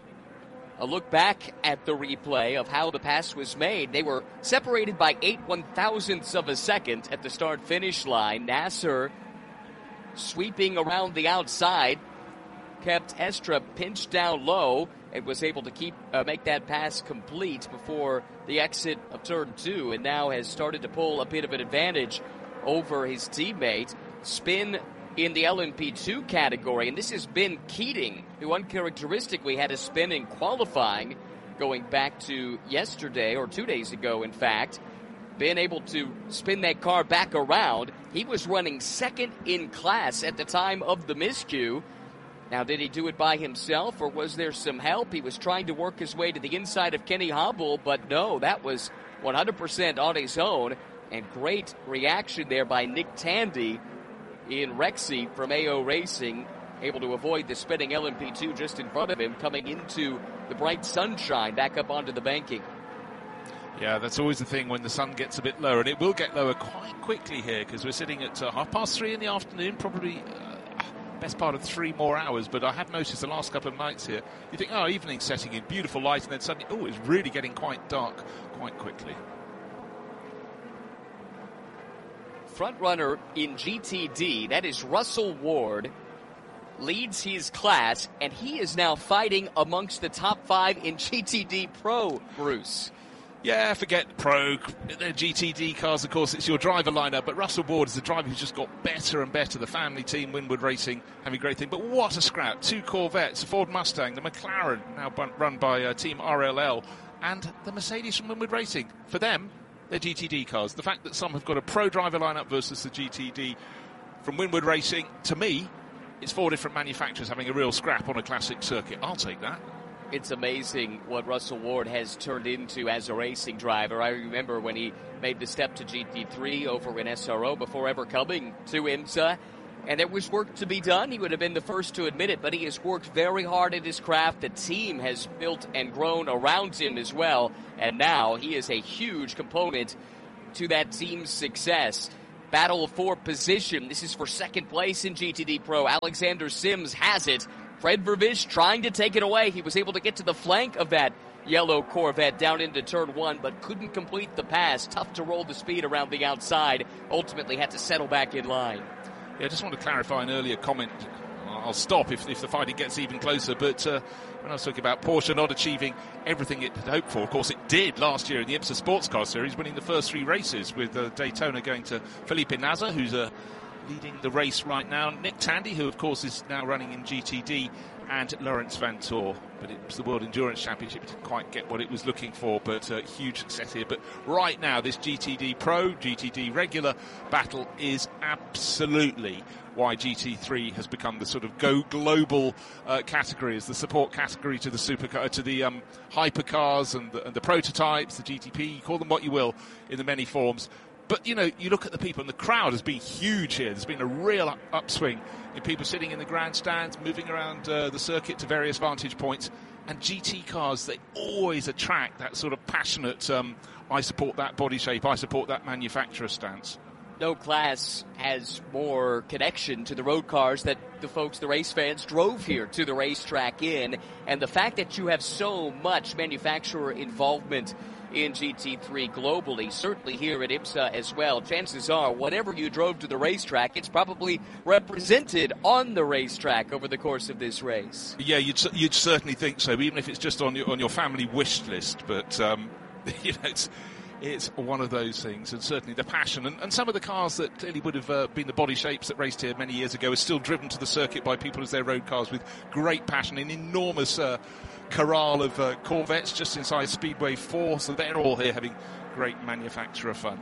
A look back at the replay of how the pass was made. They were separated by eight one-thousandths of a second at the start-finish line. Nasser sweeping around the outside, kept Estre pinched down low, and was able to keep uh, make that pass complete before the exit of turn two, and now has started to pull a bit of an advantage over his teammate. Spin in the L M P two category, and this has been Keating, who uncharacteristically had a spin in qualifying going back to yesterday, or two days ago in fact. Been able to spin that car back around. He was running second in class at the time of the miscue. Now, did he do it by himself, or was there some help? He was trying to work his way to the inside of Kenny Habul, but no, that was one hundred percent on his own. And great reaction there by Nick Tandy in Rexy from A O Racing, able to avoid the spinning L M P two just in front of him, coming into the bright sunshine back up onto the banking. Yeah, that's always the thing when the sun gets a bit lower, and it will get lower quite quickly here, because we're sitting at uh, half past three in the afternoon, probably uh, best part of three more hours. But I have noticed the last couple of nights here, you think, oh, evening's setting in, beautiful light, and then suddenly, oh, it's really getting quite dark quite quickly. Front runner in G T D, that is Russell Ward, leads his class, and he is now fighting amongst the top five in G T D Pro, Bruce. Yeah, forget Pro, the G T D cars, of course, it's your driver lineup, but Russell Ward is the driver who's just got better and better. The family team, Winward Racing, having a great thing. But what a scrap. Two Corvettes, a Ford Mustang, the McLaren, now run by uh, Team R L L, and the Mercedes from Winward Racing. For them, they're G T D cars. The fact that some have got a Pro driver lineup versus the G T D from Winward Racing, to me, it's four different manufacturers having a real scrap on a classic circuit. I'll take that. It's amazing what Russell Ward has turned into as a racing driver. I remember when he made the step to G T three over in S R O before ever coming to IMSA, and there was work to be done. He would have been the first to admit it, but he has worked very hard at his craft. The team has built and grown around him as well, and now he is a huge component to that team's success. Battle for position. This is for second place in G T D Pro. Alexander Sims has it. Fred Vervish trying to take it away. He was able to get to the flank of that yellow Corvette down into turn one, but couldn't complete the pass. Tough to roll the speed around the outside. Ultimately had to settle back in line. Yeah, I just want to clarify an earlier comment. I'll stop if, if the fighting gets even closer, but uh, when I was talking about Porsche not achieving everything it had hoped for, of course it did last year in the IMSA Sports Car Series, winning the first three races, with uh, Daytona going to Felipe Nasr, who's a uh, leading the race right now. Nick Tandy, who of course is now running in G T D, and Lawrence Vanthoor. But it was the World Endurance Championship. It didn't quite get what it was looking for, but uh, huge success here. But right now, this G T D Pro, G T D regular battle is absolutely why G T three has become the sort of go global uh, category, as the support category to the supercar, to the um, hypercars and the, and the prototypes, the G T P, you call them what you will, in the many forms. But, you know, you look at the people, and the crowd has been huge here. There's been a real up- upswing in people sitting in the grandstands, moving around uh, the circuit to various vantage points. And G T cars, they always attract that sort of passionate, um, I support that body shape, I support that manufacturer stance. No class has more connection to the road cars that the folks, the race fans, drove here to the racetrack in. And the fact that you have so much manufacturer involvement in G T three globally, certainly here at IMSA as well, chances are whatever you drove to the racetrack, it's probably represented on the racetrack over the course of this race. Yeah, you'd you'd certainly think so, even if it's just on your on your family wish list. But um, you know, it's it's one of those things, and certainly the passion and, and some of the cars that clearly would have uh, been the body shapes that raced here many years ago are still driven to the circuit by people as their road cars with great passion, an enormous Uh, corral of uh, Corvettes just inside Speedway four, so they're all here having great manufacturer fun.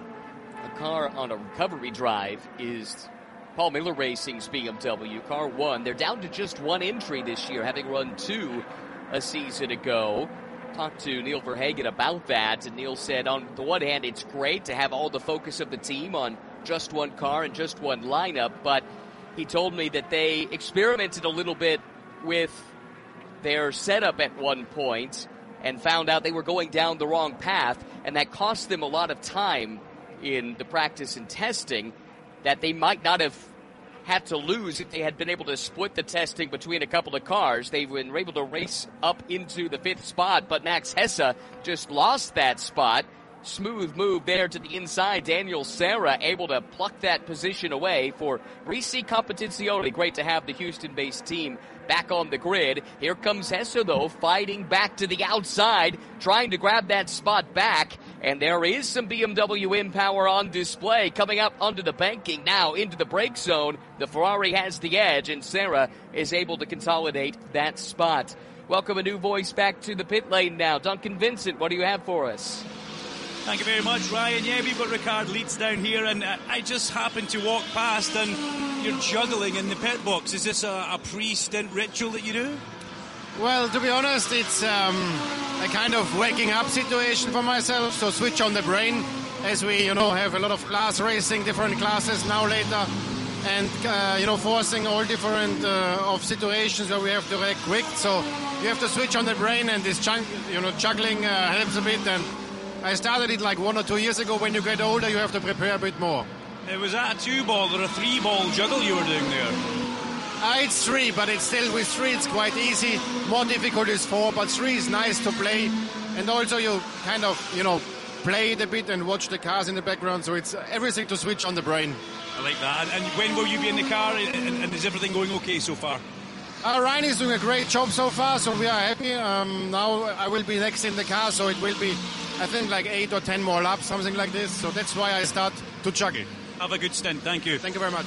A car on a recovery drive is Paul Miller Racing's B M W, car one. They're down to just one entry this year, having run two a season ago. Talked to Neil Verhagen about that, and Neil said on the one hand it's great to have all the focus of the team on just one car and just one lineup, but he told me that they experimented a little bit with their setup at one point and found out they were going down the wrong path, and that cost them a lot of time in the practice and testing that they might not have had to lose if they had been able to split the testing between a couple of cars. They were able to race up into the fifth spot, but Max Hesse just lost that spot. Smooth move there to the inside. Daniel Serra able to pluck that position away for Risi Competizione. Great to have the Houston-based team back on the grid. Here comes Hesse, though, fighting back to the outside, trying to grab that spot back. And there is some B M W InPower on display coming up onto the banking now into the brake zone. The Ferrari has the edge, and Serra is able to consolidate that spot. Welcome a new voice back to the pit lane now. Duncan Vincent, what do you have for us? Thank you very much, Ryan. Yeah, we've got Ricard Leeds down here, and uh, I just happened to walk past, and you're juggling in the pit box. Is this a, a pre-stint ritual that you do? Well, to be honest, it's um, a kind of waking up situation for myself, so switch on the brain, as we, you know, have a lot of class racing, different classes now later, and, uh, you know, forcing all different uh, of situations where we have to react quick, so you have to switch on the brain, and this, chunk, you know, juggling uh, helps a bit, and I started it like one or two years ago. When you get older, you have to prepare a bit more. It was that a two-ball or a three-ball juggle you were doing there? Uh, it's three, but it's still with three it's quite easy. More difficult is four, but three is nice to play. And also you kind of, you know, play it a bit and watch the cars in the background. So it's everything to switch on the brain. I like that. And when will you be in the car? And, and is everything going okay so far? Uh, Ryan is doing a great job so far, so we are happy. Um, now I will be next in the car, so it will be, I think, like eight or ten more laps, something like this. So that's why I start to juggle. Have a good stint. Thank you. Thank you very much.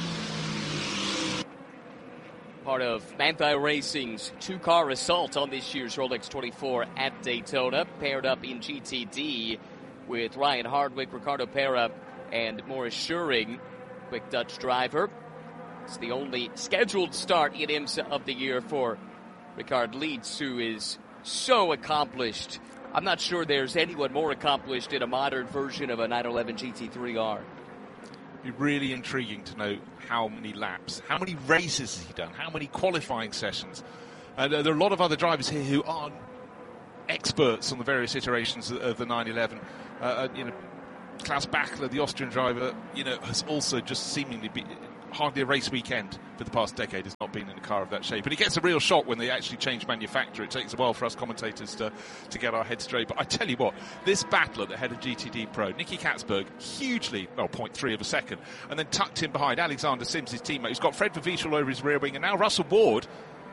Part of Manthey Racing's two-car assault on this year's Rolex twenty-four at Daytona, paired up in G T D with Ryan Hardwick, Ricardo Pera, and Maurice Schuring, quick Dutch driver. It's the only scheduled start in IMSA of the year for Ricard Lietz, who is so accomplished. I'm not sure there's anyone more accomplished in a modern version of a nine eleven G T three R. It'd be really intriguing to know how many laps, how many races has he done, how many qualifying sessions. And uh, there are a lot of other drivers here who aren't experts on the various iterations of, of the nine eleven. Uh, you know, Klaus Bachler, the Austrian driver, you know, has also just seemingly been hardly a race weekend for the past decade has not been in a car of that shape. But he gets a real shock when they actually change manufacturer. It takes a while for us commentators to, to get our heads straight. But I tell you what, this battle at the head of G T D Pro, Nicky Katzberg, hugely, well, zero point three of a second, and then tucked in behind Alexander Sims, his teammate, who's got Fred Vervisch all over his rear wing, and now Russell Ward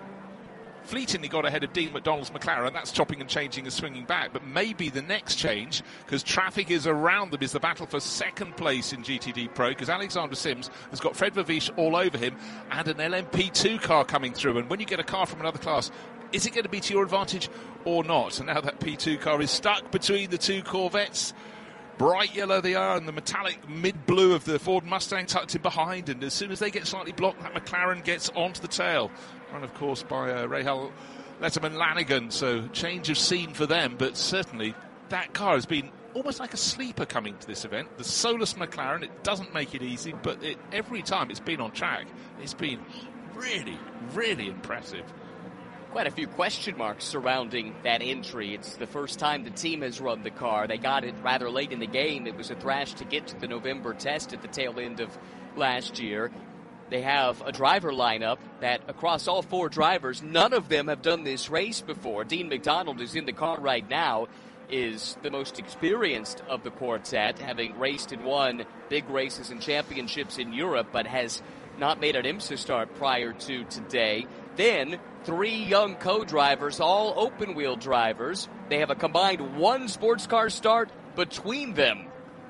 fleetingly got ahead of Dean McDonald's McLaren. That's chopping and changing and swinging back. But maybe the next change, because traffic is around them, is the battle for second place in G T D Pro, because Alexander Sims has got Fred Vervisch all over him and an L M P two car coming through. And when you get a car from another class, is it going to be to your advantage or not? And now that P two car is stuck between the two Corvettes. Bright yellow they are, and the metallic mid-blue of the Ford Mustang tucked in behind. And as soon as they get slightly blocked, that McLaren gets onto the tail. Run, of course, by uh, Rahal Letterman Lanigan. So change of scene for them, but certainly that car has been almost like a sleeper coming to this event. The Solus McLaren, it doesn't make it easy, but it, every time it's been on track, it's been really, really impressive. Quite a few question marks surrounding that entry. It's the first time the team has run the car. They got it rather late in the game. It was a thrash to get to the November test at the tail end of last year. They have a driver lineup that across all four drivers, none of them have done this race before. Dean McDonald, who's in the car right now, is the most experienced of the quartet, having raced and won big races and championships in Europe, but has not made an IMSA start prior to today. Then, three young co-drivers, all open-wheel drivers. They have a combined one sports car start between them.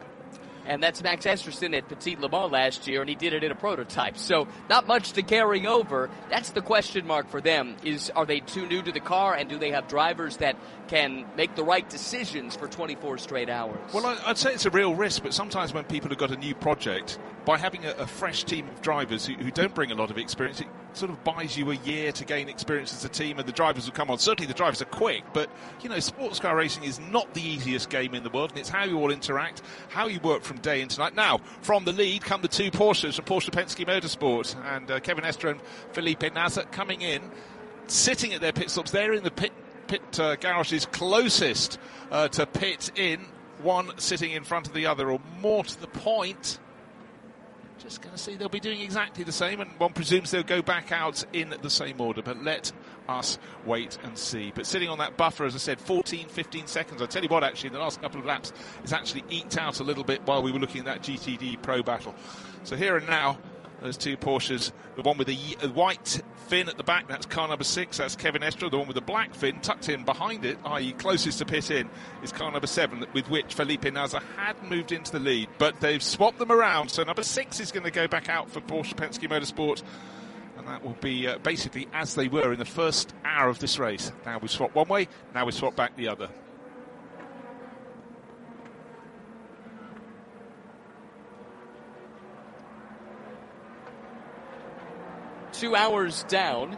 And that's Max Esterson at Petit Le Mans last year, and he did it in a prototype. So not much to carry over. That's the question mark for them. Is are they too new to the car, and do they have drivers that can make the right decisions for twenty-four straight hours? Well, I'd say it's a real risk, but sometimes when people have got a new project, by having a, a fresh team of drivers who, who don't bring a lot of experience, it sort of buys you a year to gain experience as a team, and the drivers will come on. Certainly the drivers are quick, but, you know, sports car racing is not the easiest game in the world, and it's how you all interact, how you work from day into night. Now, from the lead come the two Porsches from Porsche Penske Motorsport, and uh, Kevin Estre and Felipe Nasr coming in, sitting at their pit stops. They're in the pit, pit uh, garages closest uh, to pit in, one sitting in front of the other, or more to the point. Just going to see they'll be doing exactly the same, and one presumes they'll go back out in the same order, but let us wait and see. But sitting on that buffer, as I said, fourteen, fifteen seconds. I tell you what, actually, in the last couple of laps, it's actually eked out a little bit while we were looking at that G T D Pro battle. So here and now, those two Porsches, the one with the white fin at the back, that's car number six, that's Kevin Estre. The one with the black fin tucked in behind it, that is closest to pit in, is car number seven, with which Felipe Nasr had moved into the lead. But they've swapped them around, so number six is going to go back out for Porsche Penske Motorsport, and that will be uh, basically as they were in the first hour of this race. Now we swap one way, now we swap back the other. Two hours down.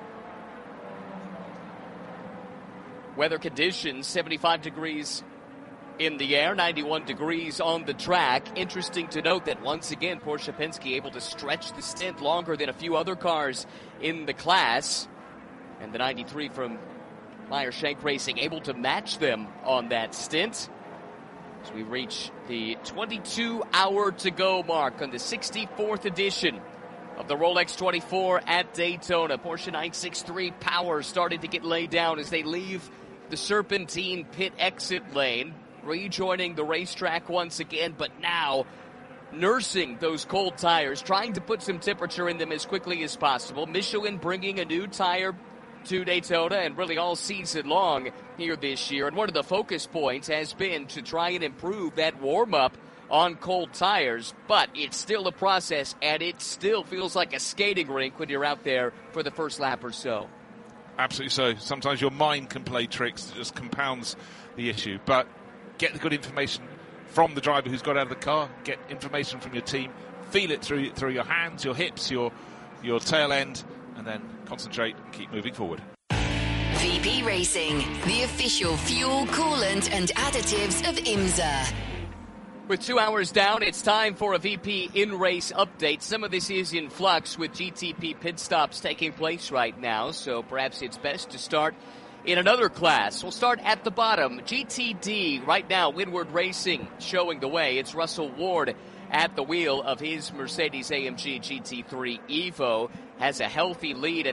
Weather conditions, seventy-five degrees in the air, ninety-one degrees on the track. Interesting to note that once again, Porsche Penske able to stretch the stint longer than a few other cars in the class. And the ninety-three from Meyer Shank Racing able to match them on that stint. As we reach the twenty-two hour to go mark on the sixty-fourth edition of the Rolex twenty-four at Daytona. Porsche nine sixty-three Power starting to get laid down as they leave the Serpentine pit exit lane, rejoining the racetrack once again, but now nursing those cold tires, trying to put some temperature in them as quickly as possible. Michelin bringing a new tire to Daytona and really all season long here this year. And one of the focus points has been to try and improve that warm-up on cold tires, but it's still a process, and it still feels like a skating rink when you're out there for the first lap or so. Absolutely so. Sometimes your mind can play tricks that just compounds the issue, but get the good information from the driver who's got out of the car, get information from your team, feel it through through your hands, your hips, your your tail end, and then concentrate and keep moving forward. V P Racing, the official fuel, coolant and additives of IMSA. With two hours down, it's time for a V P in-race update. Some of this is in flux with G T P pit stops taking place right now, so perhaps it's best to start in another class. We'll start at the bottom. G T D right now, Windward Racing showing the way. It's Russell Ward at the wheel of his Mercedes A M G G T three Evo. Has a healthy lead at